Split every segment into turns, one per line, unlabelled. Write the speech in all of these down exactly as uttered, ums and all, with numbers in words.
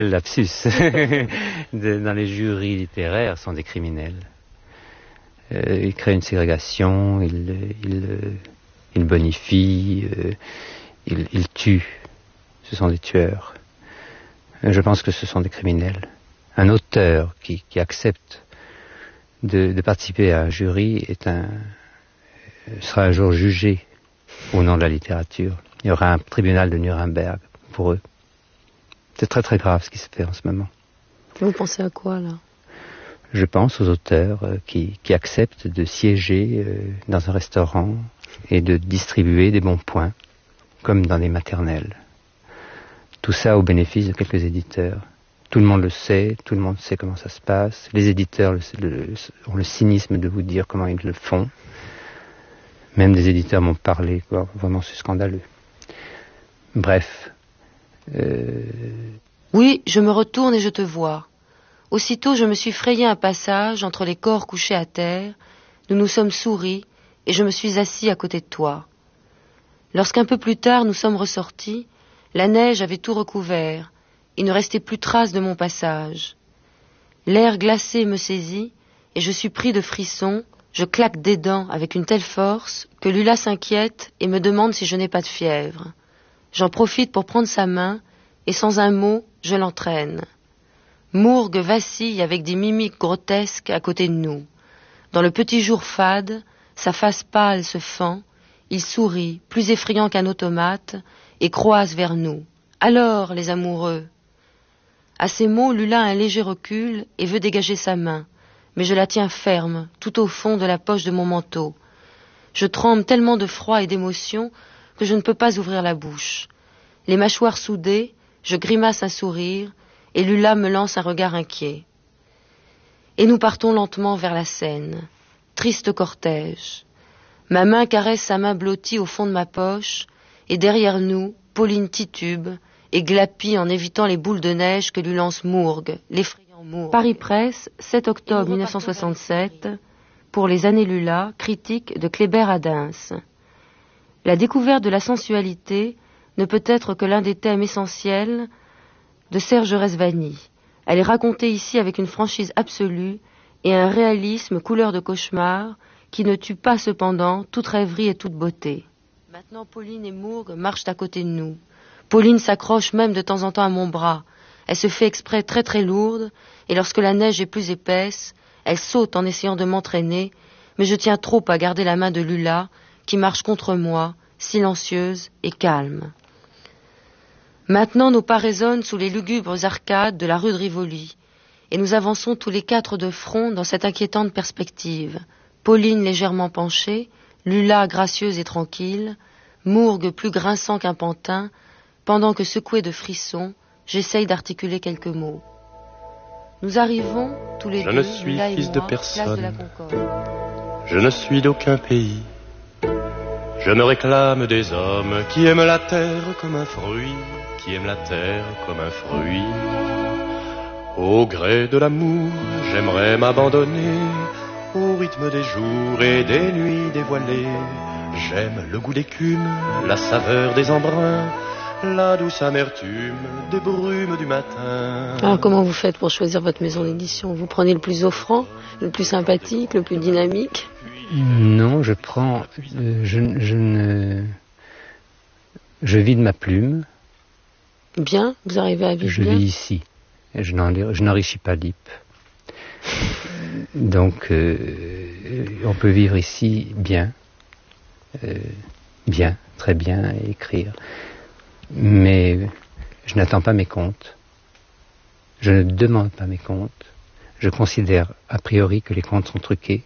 Lapsus. de, dans les jurys littéraires sont des criminels. Euh, ils créent une ségrégation, ils, ils, ils bonifient, euh, ils, ils tuent. Ce sont des tueurs. Je pense que ce sont des criminels. Un auteur qui, qui accepte de, de participer à un jury est un, sera un jour jugé au nom de la littérature. Il y aura un tribunal de Nuremberg pour eux. C'est très très grave ce qui se fait en ce moment.
Vous pensez à quoi là?
Je pense aux auteurs euh, qui, qui acceptent de siéger euh, dans un restaurant et de distribuer des bons points, comme dans des maternelles. Tout ça au bénéfice de quelques éditeurs. Tout le monde le sait, tout le monde sait comment ça se passe. Les éditeurs le, le, ont le cynisme de vous dire comment ils le font. Même des éditeurs m'ont parlé, quoi. Vraiment c'est scandaleux. Bref. Euh...
Oui, je me retourne et je te vois. Aussitôt je me suis frayé un passage entre les corps couchés à terre. Nous nous sommes souris et je me suis assis à côté de toi. Lorsqu'un peu plus tard nous sommes ressortis, la neige avait tout recouvert. Il ne restait plus trace de mon passage. L'air glacé me saisit et je suis pris de frissons. Je claque des dents avec une telle force que Lula s'inquiète et me demande si je n'ai pas de fièvre. J'en profite pour prendre sa main et sans un mot, je l'entraîne. Mourgue vacille avec des mimiques grotesques à côté de nous. Dans le petit jour fade, sa face pâle se fend. Il sourit, plus effrayant qu'un automate, et croise vers nous. Alors, les amoureux. À ces mots, Lula a un léger recul et veut dégager sa main, mais je la tiens ferme, tout au fond de la poche de mon manteau. Je tremble tellement de froid et d'émotion que je ne peux pas ouvrir la bouche. Les mâchoires soudées, je grimace un sourire, et Lula me lance un regard inquiet. Et nous partons lentement vers la Seine. Triste cortège. Ma main caresse sa main blottie au fond de ma poche, et derrière nous, Pauline titube et glapit en évitant les boules de neige que lui lance Mourgue, l'effrayant Mourgue. Paris Presse, sept octobre mille neuf cent soixante-sept, pour les années Lula, critique de Kléber Adens. La découverte de la sensualité ne peut être que l'un des thèmes essentiels de Serge Rezvani. Elle est racontée ici avec une franchise absolue et un réalisme couleur de cauchemar qui ne tue pas cependant toute rêverie et toute beauté. Maintenant, Pauline et Mourgue marchent à côté de nous. Pauline s'accroche même de temps en temps à mon bras. Elle se fait exprès très très lourde, et lorsque la neige est plus épaisse, elle saute en essayant de m'entraîner, mais je tiens trop à garder la main de Lula, qui marche contre moi, silencieuse et calme. Maintenant, nos pas résonnent sous les lugubres arcades de la rue de Rivoli, et nous avançons tous les quatre de front dans cette inquiétante perspective. Pauline légèrement penchée, Lula gracieuse et tranquille, Mourgue plus grinçant qu'un pantin, pendant que, secoué de frissons, j'essaye d'articuler quelques mots. Nous arrivons, tous les
Je
deux,
ne suis
Lula et
fils
moi,
de
place
personne.
de la Concorde.
Je ne suis d'aucun pays. Je me réclame des hommes qui aiment la terre comme un fruit, qui aiment la terre comme un fruit. Au gré de l'amour, j'aimerais m'abandonner au rythme des jours et des nuits dévoilées. J'aime le goût d'écume, la saveur des embruns, la douce amertume des brumes du matin.
Alors comment vous faites pour choisir votre maison d'édition? Vous prenez le plus offrant, le plus sympathique, le plus dynamique?
Non, je prends... Euh, je, je ne... Je vide ma plume.
Bien, vous arrivez à vivre
Je
bien?
vis ici. Et je n'enrichis pas l'I P. Donc, euh, on peut vivre ici bien. Euh, bien, très bien, et écrire. Mais je n'attends pas mes comptes. Je ne demande pas mes comptes. Je considère a priori que les comptes sont truqués.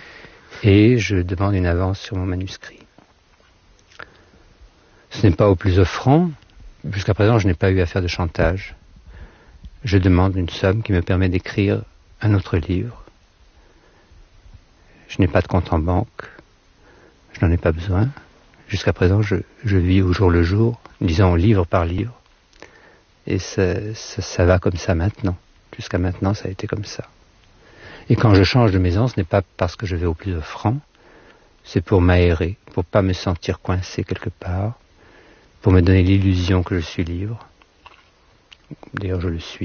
Et je demande une avance sur mon manuscrit. Ce n'est pas au plus offrant. Jusqu'à présent, je n'ai pas eu à faire de chantage. Je demande une somme qui me permet d'écrire un autre livre. Je n'ai pas de compte en banque. Je n'en ai pas besoin. Jusqu'à présent, je, je vis au jour le jour, disons livre par livre. Et ça, ça, ça va comme ça maintenant. Jusqu'à maintenant, ça a été comme ça. Et quand je change de maison, ce n'est pas parce que je vais au plus offrant. C'est pour m'aérer, pour pas me sentir coincé quelque part, pour me donner l'illusion que je suis libre. D'ailleurs, je le suis.